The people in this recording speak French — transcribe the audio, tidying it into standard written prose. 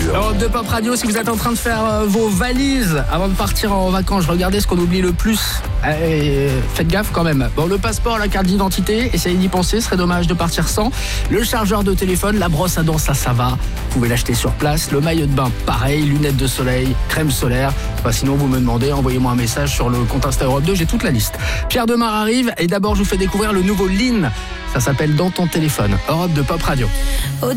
Europe 2 Pop Radio, si vous êtes en train de faire vos valises avant de partir en vacances, regardez ce qu'on oublie le plus. Faites gaffe quand même. Bon, le passeport, la carte d'identité, essayez d'y penser, ce serait dommage de partir sans. Le chargeur de téléphone, la brosse à dents, ça va. Vous pouvez l'acheter sur place. Le maillot de bain, pareil. Lunettes de soleil, crème solaire. Enfin, sinon, vous me demandez, envoyez-moi un message sur le compte Insta Europe 2, j'ai toute la liste. Pierre Demar arrive et d'abord, je vous fais découvrir le nouveau Lean. Ça s'appelle Dans ton téléphone. Europe 2 Pop Radio.